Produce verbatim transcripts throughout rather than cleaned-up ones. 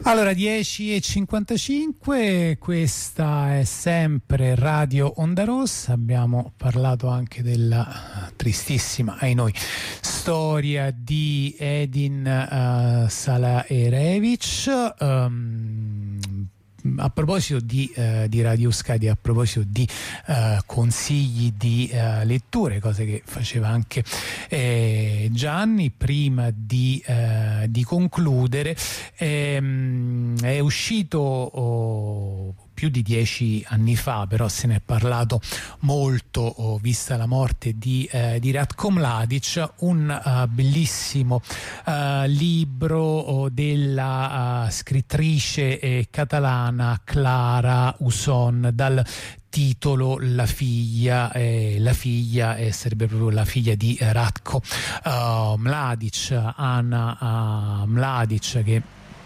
Allora, dieci e cinquantacinque, questa è sempre Radio Onda Rossa. Abbiamo parlato anche della tristissima, ai noi, storia di Edin uh, Salaerevic. Um, A proposito di, eh, di Radio Euskadi, a proposito di eh, consigli di eh, letture, cose che faceva anche eh, Gianni, prima di, eh, di concludere, ehm, è uscito oh, più di dieci anni fa, però se ne è parlato molto, oh, vista la morte di, eh, di Ratko Mladic, un uh, bellissimo uh, libro oh, della uh, scrittrice eh, catalana Clara Usón, dal titolo La figlia, eh, la figlia eh, sarebbe proprio la figlia di Ratko uh, Mladic, Ana uh, Mladic, che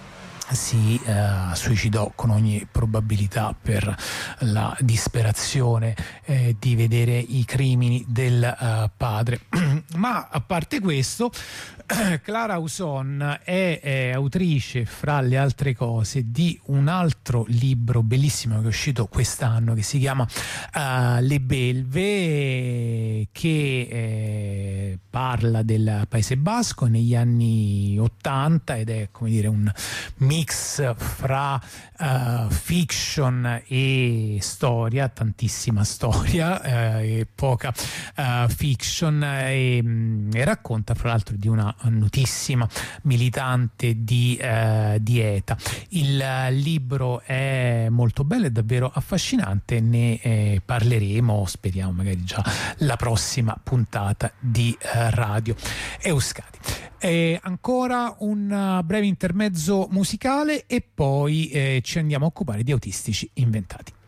si eh, suicidò con ogni probabilità per la disperazione eh, di vedere i crimini del eh, padre. Ma a parte questo, Clara Usón è, è autrice, fra le altre cose, di un altro libro bellissimo che è uscito quest'anno, che si chiama uh, Le Belve, che eh, parla del Paese Basco negli anni ottanta ed è, come dire, un mix fra uh, fiction e storia, tantissima storia uh, e poca uh, fiction, e, e racconta fra l'altro di una notissima militante di, uh, di E T A. Il uh, libro è molto bello, è davvero affascinante, ne eh, parleremo, speriamo magari già la prossima puntata di uh, Radio Euskadi. E ancora un uh, breve intermezzo musicale e poi eh, ci andiamo a occupare di autistici inventati.